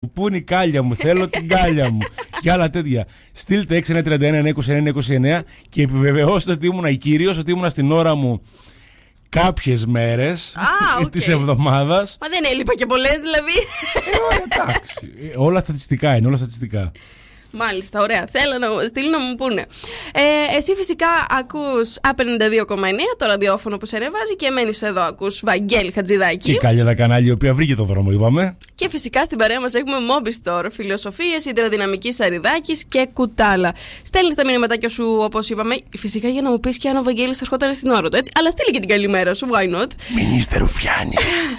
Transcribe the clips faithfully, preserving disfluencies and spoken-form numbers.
Πού είναι η κάλια μου, θέλω την κάλια μου. Και άλλα τέτοια. Στείλτε έξι ένα τρία ένα εννιά είκοσι εννιά είκοσι εννιά και επιβεβαιώστε ότι ήμουνα, κυρίως ότι ήμουνα στην ώρα μου κάποιες μέρες ah, okay. της εβδομάδας. Μα δεν έλειπα και πολλές δηλαδή. Ε, εντάξει. Όλα στατιστικά είναι, όλα στατιστικά. Μάλιστα, ωραία. Θέλω να στείλω να μου πούνε. Ε, εσύ φυσικά ακούς Α πενήντα δύο κόμμα εννιά, το ραδιόφωνο που σε ρεβάζει, και μένεις εδώ, ακούς Βαγγέλη Χατζηδάκη. Και κάλια τα κανάλια, η οποία βρήκε το δρόμο, είπαμε. Και φυσικά στην παρέα μας έχουμε Mobistore, φιλοσοφίες, υδροδυναμική Σαριδάκης και Κουτάλα. Στέλνεις τα μηνύματάκια σου, όπως είπαμε, φυσικά για να μου πεις και αν ο Βαγγέλης ερχόταν στην ώρα του, έτσι. Αλλά στείλει και την καλημέρα σου, why not. Μην είστε ρουφιάνοι.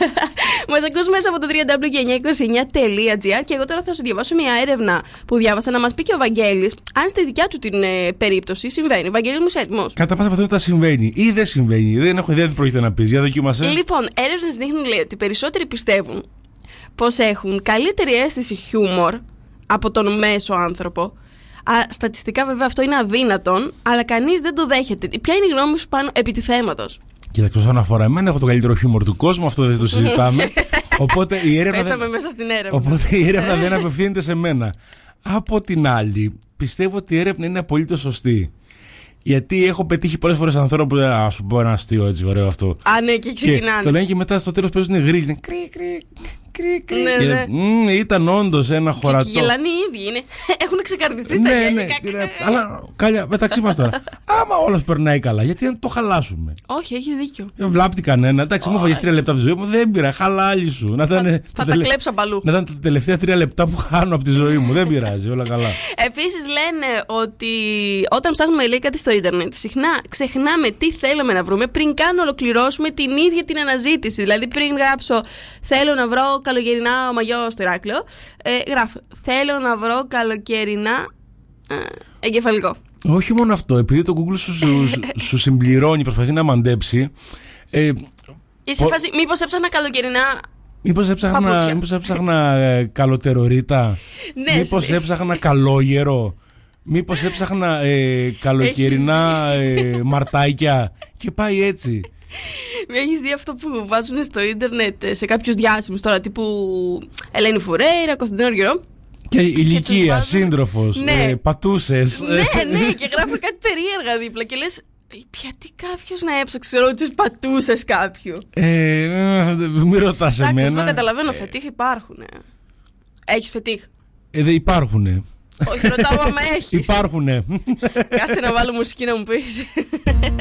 Μας ακούς μέσα από το double-u double-u double-u τελεία εννιά είκοσι εννιά τελεία τζι άρ και εγώ τώρα θα σου διαβάσω μια έρευνα που διάβασα να μας πει και ο Βαγγέλης αν στη δικιά του την ε, περίπτωση συμβαίνει. Βαγγέλη μου, είσαι έτοιμος? Κατά πάσα πιθανότητα συμβαίνει ή δεν συμβαίνει. Δεν έχω ιδέα τι πρόκειται να πεις. Για δοκίμασε. Λοιπόν, έρευνες δείχνουν, λέει, ότι περισσότεροι πιστεύουν πως έχουν καλύτερη αίσθηση χιούμορ από τον μέσο άνθρωπο. Α, στατιστικά βέβαια αυτό είναι αδύνατον, αλλά κανείς δεν το δέχεται. Ποια είναι η γνώμη σου πάνω επί του θέματος? Κοίταξε, όσον αφορά εμένα, έχω το καλύτερο χιούμορ του κόσμου, αυτό δεν το συζητάμε. Οπότε η έρευνα. Πέσαμε δεν... μέσα στην έρευνα. Οπότε η έρευνα δεν απευθύνεται σε μένα. Από την άλλη, πιστεύω ότι η έρευνα είναι απολύτως σωστή. Γιατί έχω πετύχει πολλές φορές ανθρώπους. Α σου πω ένα αστείο έτσι, ωραίο αυτό. Α, ναι, και ξεκινάνε. Και το λένε και μετά στο τέλος παίζουν γρήγορα. Κρι, κρι, κρι, κρι. Ναι, ναι. Μ, ήταν όντως ένα χωρατό. Και γελάνε οι ίδιοι. Είναι. Έχουν ξεκαρδιστεί στα ναι, γέλια. Ναι, ναι. Αλλά κάλια, μεταξύ μας τώρα. Άμα όλος περνάει καλά, γιατί να το χαλάσουμε? Όχι, έχεις δίκιο. Δεν βλάπτει κανένα. Εντάξει, μου φαγες τρία λεπτά από τη ζωή μου, δεν πήρα. Χαλάλι σου. Να θα ήταν, θα τα κλέψω απαλού. Να ήταν τα τελευταία τρία λεπτά που χάνω από τη ζωή μου. Δεν πειράζει, όλα καλά. Επίσης λένε ότι όταν ψάχνουμε, λέει, κάτι στο ίντερνετ, συχνά ξεχνάμε τι θέλουμε να βρούμε πριν καν ολοκληρώσουμε την ίδια την αναζήτηση. Δηλαδή, πριν γράψω θέλω να βρω καλοκαιρινά μαγιό στο Ηράκλειο, ε, γράφω θέλω να βρω καλοκαιρινά ε, εγκεφαλικό. Όχι μόνο αυτό, επειδή το Google σου, σου, σου συμπληρώνει, προσπαθεί να μαντέψει. Ε, Είσαι πο... φάση, μήπως έψαχνα καλοκαιρινά. Μήπως έψαχνα, μήπως έψαχνα ε, καλοτερορίτα. Ναι, μήπως έψαχνα καλόγερο. Μήπως έψαχνα ε, καλοκαιρινά ε, μαρτάκια. Και πάει έτσι. Έχεις δει αυτό που βάζουν στο ίντερνετ σε κάποιους διάσημους τώρα, τύπου Ελένη Φουρέιρα, Κωνσταντίνο Αργυρό? Και ηλικία, βάζουν... σύντροφος, ναι. ε, πατούσες. Ναι, ναι, και γράφουν κάτι περίεργα δίπλα και λες, γιατί κάποιος να έψαξε ξέρω τις πατούσες κάποιου? Ε, μην ρωτάς εμένα. Εντάξει, αυτό καταλαβαίνω, ε... φετίχ υπάρχουν. Έχεις φετίχ? Ε, δεν υπάρχουνε. Όχι, ρωτάω άμα έχεις. Υπάρχουνε. Κάτσε να βάλω μουσική να μου πεις.